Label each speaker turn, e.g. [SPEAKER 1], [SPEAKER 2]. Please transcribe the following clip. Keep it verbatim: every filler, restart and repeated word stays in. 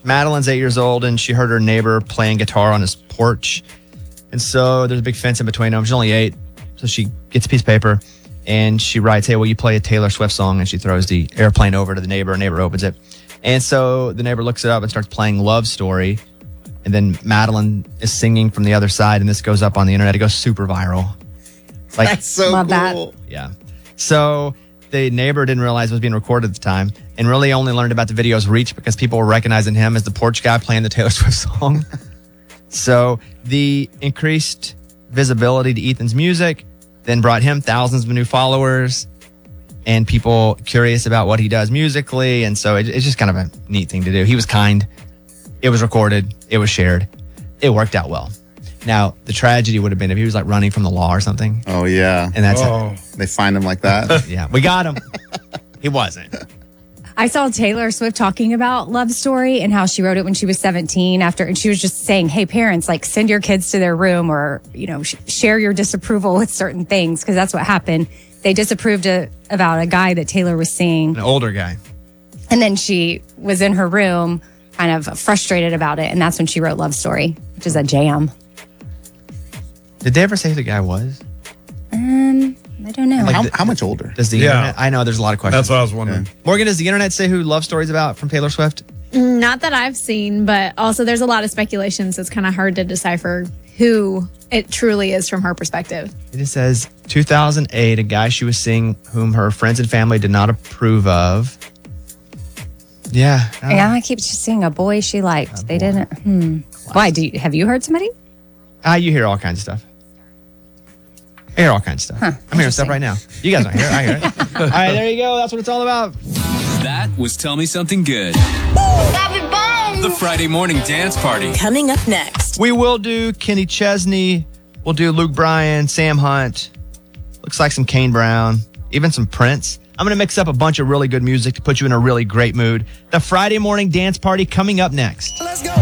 [SPEAKER 1] Madeline's eight years old, and she heard her neighbor playing guitar on his porch. And so there's a big fence in between them. She's only eight. So she gets a piece of paper, and she writes, hey, will you play a Taylor Swift song? And she throws the airplane over to the neighbor. Neighbor opens it. And so the neighbor looks it up and starts playing Love Story. And then Madeline is singing from the other side, and this goes up on the internet. It goes super viral. Like,
[SPEAKER 2] That's so
[SPEAKER 3] Love
[SPEAKER 2] cool.
[SPEAKER 3] that.
[SPEAKER 1] Yeah. So the neighbor didn't realize it was being recorded at the time and really only learned about the video's reach because people were recognizing him as the porch guy playing the Taylor Swift song. So the increased visibility to Ethan's music then brought him thousands of new followers and people curious about what he does musically. And so it, it's just kind of a neat thing to do. He was kind. It was recorded. It was shared. It worked out well. Now, the tragedy would have been if he was like running from the law or something.
[SPEAKER 2] Oh, yeah.
[SPEAKER 1] And that's
[SPEAKER 4] Oh.
[SPEAKER 1] it.
[SPEAKER 2] They find him like that.
[SPEAKER 1] Yeah, we got him. He wasn't.
[SPEAKER 3] I saw Taylor Swift talking about Love Story and how she wrote it when she was seventeen after, and she was just saying, hey, parents, like send your kids to their room or, you know, sh- share your disapproval with certain things because that's what happened. They disapproved a, about a guy that Taylor was seeing.
[SPEAKER 1] An older guy.
[SPEAKER 3] And then she was in her room kind of frustrated about it. And that's when she wrote Love Story, which is a jam.
[SPEAKER 1] Did they ever say who the guy was?
[SPEAKER 3] Um, I don't know.
[SPEAKER 2] how,
[SPEAKER 1] the-
[SPEAKER 2] how much older?
[SPEAKER 1] Does the
[SPEAKER 4] Yeah.
[SPEAKER 1] internet? I know there's a lot of questions.
[SPEAKER 4] That's what I was wondering.
[SPEAKER 1] Morgan, does the internet say who Love Story's about from Taylor Swift?
[SPEAKER 5] Not that I've seen, but also there's a lot of speculation, so it's kind of hard to decipher who it truly is from her perspective.
[SPEAKER 1] It just says two thousand eight, a guy she was seeing whom her friends and family did not approve of. Yeah. uh,
[SPEAKER 3] Yeah, I keep just seeing a boy she liked. They didn't. Hmm. Why? Do you, have you heard somebody?
[SPEAKER 1] Ah, you hear all kinds of stuff. I hear all kinds of stuff. I'm hearing stuff right now. You guys don't hear it. I hear it. All right, there you go. That's what it's all about.
[SPEAKER 6] That was Tell Me Something Good. The Friday morning dance party.
[SPEAKER 7] Coming up next.
[SPEAKER 1] We will do Kenny Chesney. We'll do Luke Bryan, Sam Hunt. Looks like some Kane Brown, even some Prince. I'm going to mix up a bunch of really good music to put you in a really great mood. The Friday morning dance party coming up next.
[SPEAKER 7] Let's go.